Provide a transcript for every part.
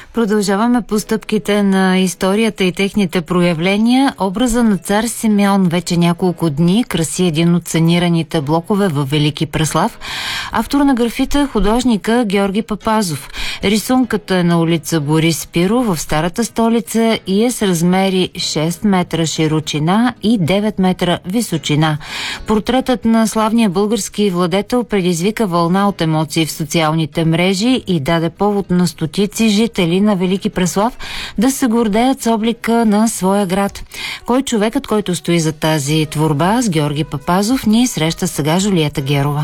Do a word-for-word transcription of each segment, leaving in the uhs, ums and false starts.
Продължаваме постъпките на историята и техните проявления. Образа на цар Симеон вече няколко дни краси един от санираните блокове във Велики Преслав. Автор на графита е художника Георги Папазов. Рисунката е на улица Борис Спиров в старата столица и е с размери шест метра широчина и девет метра височина. Портретът на славния български владетел предизвика вълна от емоции в социалните мрежи и даде повод на стотици жители на Велики Преслав да се гордеят с облика на своя град. Кой човекът, който стои за тази творба с Георги Папазов, ни среща сега Жулиета Герова.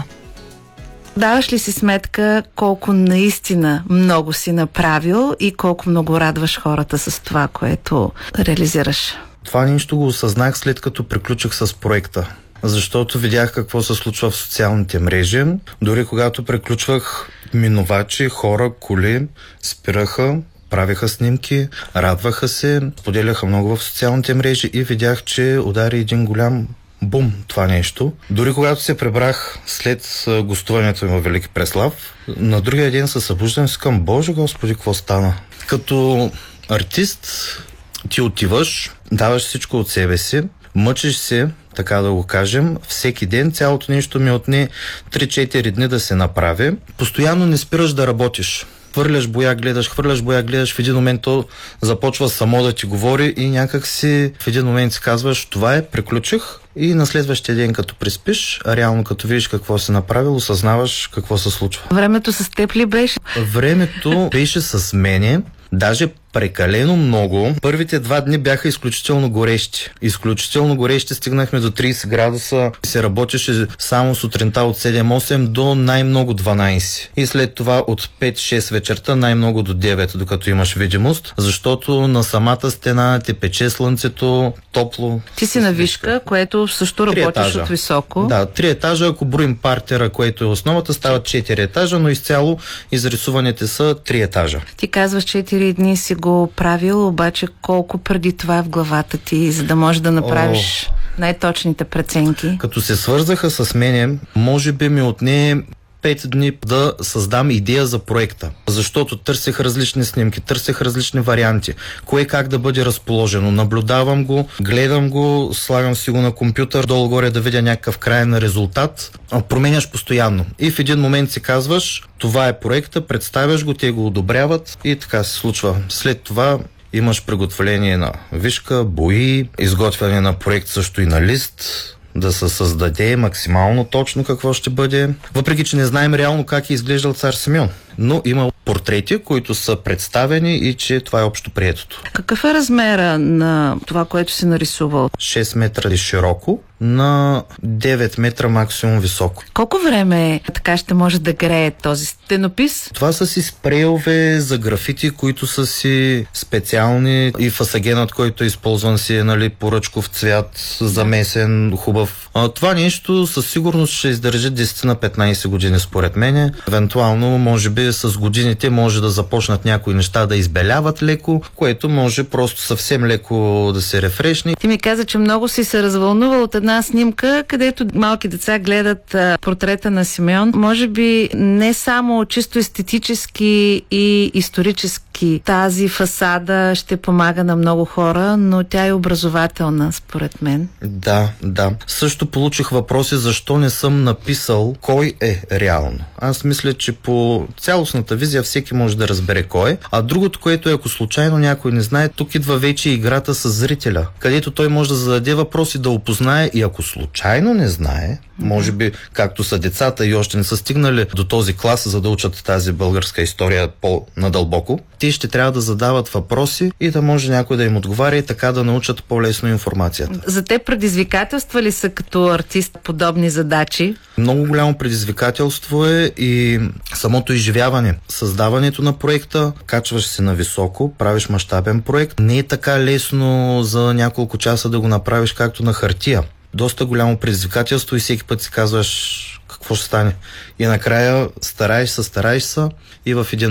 Даваш ли си сметка колко наистина много си направил и колко много радваш хората с това, което реализираш? Това нещо го осъзнах след като приключих с проекта. Защото видях какво се случва в социалните мрежи. Дори когато приключвах, минувачи, хора, коли спираха, правиха снимки, радваха се, поделяха много в социалните мрежи и видях, че удари един голям бум това нещо. Дори когато се прибрах след гостуването ми в Велики Преслав, на другия ден се събуждам и си към: Боже Господи, какво стана? Като артист ти отиваш, даваш всичко от себе си, мъчиш се, така да го кажем, всеки ден. Цялото нещо ми отне три-четири дни да се направи. Постоянно не спираш да работиш. Хвърляш боя, гледаш, хвърляш боя, гледаш, в един момент то започва само да ти говори и някак си в един момент си казваш: това е, приключих. И на следващия ден, като приспиш, а реално като видиш какво си направил, осъзнаваш какво се случва. Времето с теб ли беше? Времето беше с мене. Даже прекалено много. Първите два дни бяха изключително горещи. Изключително горещи, стигнахме до трийсет градуса. Се работеше само сутринта от седем-осем до най-много дванайсет. И след това от пет-шест вечерта най-много до девет, докато имаш видимост, защото на самата стена те пече слънцето, топло. Ти си на вишка, което също работиш от високо. Да, три етажа. Ако броим партера, което е основата, стават четири етажа, но изцяло изрисуваните са три етажа. Ти казваш четири дни си го правил, обаче колко преди това е в главата ти, за да можеш да направиш О, най-точните преценки? Като се свързаха с мене, може би ми отне пет дни да създам идея за проекта. Защото търсех различни снимки, търсех различни варианти. Кое как да бъде разположено. Наблюдавам го, гледам го, слагам си го на компютър, долу-горе да видя някакъв краен резултат. Променяш постоянно. И в един момент си казваш: това е проекта, представяш го, те го одобряват и така се случва. След това имаш приготвление на вишка, бои, изготвяне на проект също и на лист, да се създаде максимално точно какво ще бъде. Въпреки че не знаем реално как е изглеждал цар Симеон. Но има портрети, които са представени и че това е общо приетото. Какъв е размера на това, което си нарисувал? шест метра широко на девет метра максимум високо. Колко време така ще може да грее този стенопис? Това са си спрейове за графити, които са си специални, и фасагенът, който е използван, си е, нали, поръчков цвят, замесен, хубав. А, това нещо със сигурност ще издържи десет на петнайсет години според мен. Евентуално, може би с годините може да започнат някои неща да избеляват леко, което може просто съвсем леко да се рефрешне. Ти ми каза, че много си се развълнувал от една снимка, където малки деца гледат а, портрета на Симеон. Може би не само чисто естетически и исторически тази фасада ще помага на много хора, но тя е образователна, според мен. Да, да. Също получих въпроси защо не съм написал кой е реално. Аз мисля, че по цялостната визия всеки може да разбере кой е. А другото, което е, ако случайно някой не знае, тук идва вече играта с зрителя, където той може да зададе въпроси, да опознае, и ако случайно не знае, може би, както са децата и още не са стигнали до този клас, за да учат тази българска история по-надълбоко, те ще трябва да задават въпроси и да може някой да им отговаря и така да научат по-лесно информацията. За те предизвикателства ли са като артист подобни задачи? Много голямо предизвикателство е и самото изживяване. Създаването на проекта, качваш се на високо, правиш мащабен проект. Не е така лесно за няколко часа да го направиш както на хартия. Доста голямо предизвикателство и всеки път си казваш какво ще стане. И накрая стараеш се, стараеш се и в един